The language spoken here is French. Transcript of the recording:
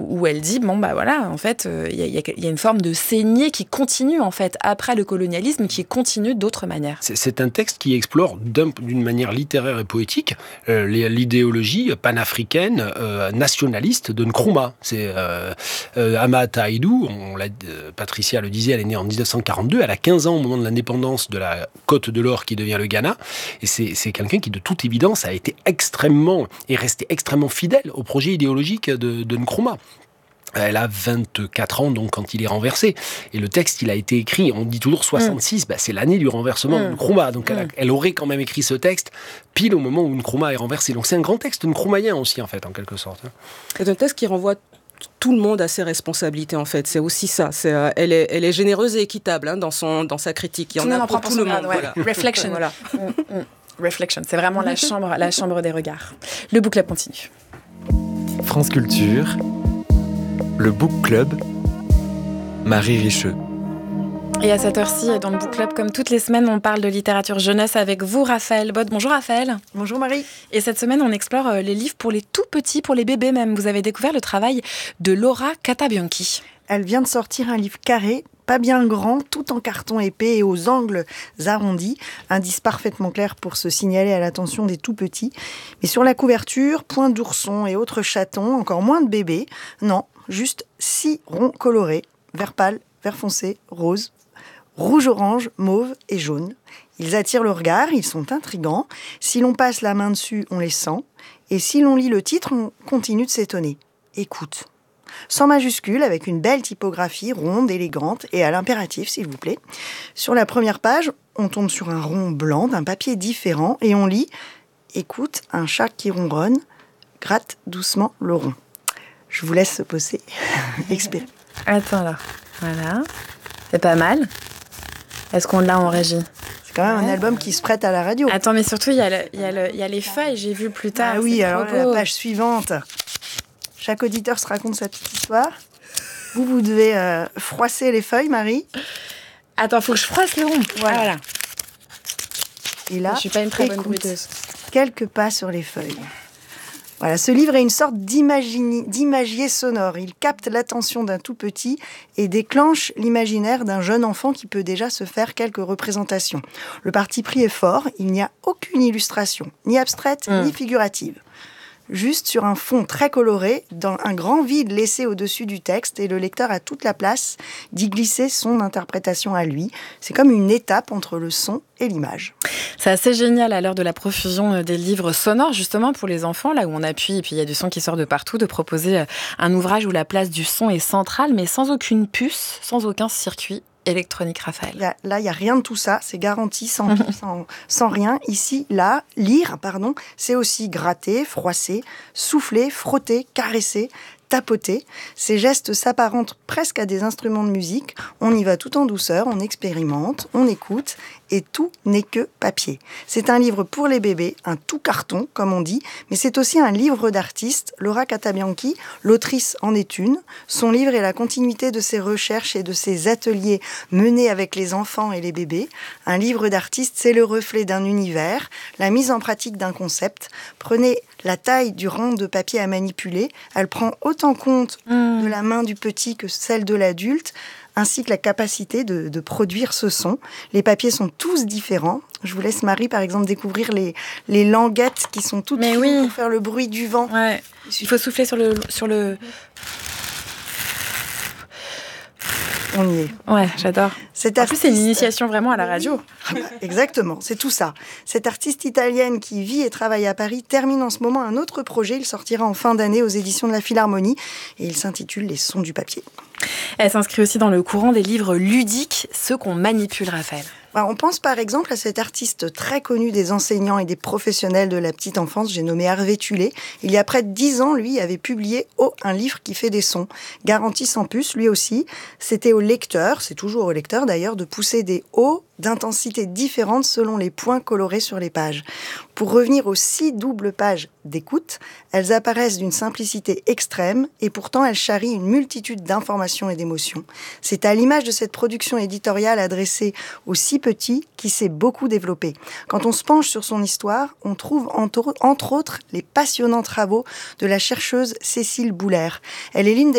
où elle dit, en fait, il y a une forme de saignée qui continue, en fait, après le colonialisme, qui continue d'autres manières. C'est un texte qui explore d'une manière littéraire et poétique l'idéologie panafricaine, nationaliste de Nkrumah. C'est Amata Aïdou, Patricia le disait, elle est née en 1942, elle a 15 ans au moment de l'indépendance de la Côte de l'Or qui devient le Ghana, et c'est quelqu'un qui, de toute évidence, a été resté extrêmement fidèle au projet idéologique de Nkrumah. Elle a 24 ans, donc, quand il est renversé. Et le texte, il a été écrit, on dit toujours 66, c'est l'année du renversement de Nkrumah. Donc, elle aurait quand même écrit ce texte pile au moment où Nkrumah est renversé. Donc, c'est un grand texte nkrumahien aussi, en fait, en quelque sorte. C'est un texte qui renvoie tout le monde à ses responsabilités, en fait. C'est aussi ça. Elle est généreuse et équitable dans sa critique. Il y en a pour tout le monde. Voilà. Reflection. Voilà. Reflection. C'est vraiment la chambre des regards. Le book club continue. France Culture, le book club, Marie Richeux. Et à cette heure-ci, dans le book club, comme toutes les semaines, on parle de littérature jeunesse avec vous, Raphaël Baude. Bonjour Raphaël. Bonjour Marie. Et cette semaine, on explore les livres pour les tout petits, pour les bébés même. Vous avez découvert le travail de Laura Catabianchi. Elle vient de sortir un livre carré, pas bien grand, tout en carton épais et aux angles arrondis. Indice parfaitement clair pour se signaler à l'attention des tout petits. Mais sur la couverture, point d'ourson et autres chatons, encore moins de bébés. Non, juste 6 ronds colorés, vert pâle, vert foncé, rose, rouge-orange, mauve et jaune. Ils attirent le regard, ils sont intrigants. Si l'on passe la main dessus, on les sent. Et si l'on lit le titre, on continue de s'étonner. Écoute. Sans majuscule, avec une belle typographie ronde, élégante et à l'impératif, s'il vous plaît. Sur la première page, on tombe sur un rond blanc d'un papier différent et on lit « Écoute, un chat qui ronronne, gratte doucement le rond ». Je vous laisse se poser. Expérience. Attends là. Voilà. C'est pas mal. Est-ce qu'on l'a en régie ? C'est quand même un album qui se prête à la radio. Attends, mais surtout, il y a les feuilles, j'ai vu plus tard. Ah oui, alors la page suivante. Chaque auditeur se raconte sa petite histoire. Vous devez froisser les feuilles, Marie. Attends, faut que je froisse les ronds. Voilà. Et là, je suis pas une très bonne bruiteuse. Quelques pas sur les feuilles. Voilà, ce livre est une sorte d'imagier sonore. Il capte l'attention d'un tout petit et déclenche l'imaginaire d'un jeune enfant qui peut déjà se faire quelques représentations. Le parti pris est fort, il n'y a aucune illustration, ni abstraite, ni figurative. Juste sur un fond très coloré, dans un grand vide laissé au-dessus du texte, et le lecteur a toute la place d'y glisser son interprétation à lui. C'est comme une étape entre le son et l'image. C'est assez génial à l'heure de la profusion des livres sonores, justement pour les enfants, là où on appuie et puis il y a du son qui sort de partout, de proposer un ouvrage où la place du son est centrale, mais sans aucune puce, sans aucun circuit électronique, Raphaël. Là, il n'y a rien de tout ça, c'est garanti, sans rien. Ici, là, lire, c'est aussi gratter, froisser, souffler, frotter, caresser, tapoter. Ces gestes s'apparentent presque à des instruments de musique. On y va tout en douceur, on expérimente, on écoute, et tout n'est que papier. C'est un livre pour les bébés, un tout carton, comme on dit, mais c'est aussi un livre d'artiste. Laura Catabianchi, l'autrice en est une. Son livre est la continuité de ses recherches et de ses ateliers menés avec les enfants et les bébés. Un livre d'artiste, c'est le reflet d'un univers, la mise en pratique d'un concept. Prenez la taille du rond de papier à manipuler. Elle prend autant compte de la main du petit que celle de l'adulte, ainsi que la capacité de produire ce son. Les papiers sont tous différents. Je vous laisse, Marie, par exemple, découvrir les languettes qui sont toutes fines pour faire le bruit du vent. Ouais. Il faut souffler sur le... On y est. Ouais, j'adore. En plus, c'est une initiation vraiment à la radio. Exactement, c'est tout ça. Cette artiste italienne qui vit et travaille à Paris termine en ce moment un autre projet. Il sortira en fin d'année aux éditions de la Philharmonie et il s'intitule « Les sons du papier ». Elle s'inscrit aussi dans le courant des livres ludiques, ceux qu'on manipule, Raphaël. On pense par exemple à cet artiste très connu des enseignants et des professionnels de la petite enfance, j'ai nommé Hervé Tullet. Il y a près de 10 ans, lui, avait publié « Oh, un livre qui fait des sons », garanti sans puce, lui aussi. C'était au lecteur, c'est toujours au lecteur d'ailleurs, de pousser des « Oh » d'intensité différente selon les points colorés sur les pages. Pour revenir aux 6 doubles pages d'écoute, elles apparaissent d'une simplicité extrême et pourtant elles charrient une multitude d'informations et d'émotions. C'est à l'image de cette production éditoriale adressée aux si petits qui s'est beaucoup développée. Quand on se penche sur son histoire, on trouve entre autres les passionnants travaux de la chercheuse Cécile Boulère. Elle est l'une des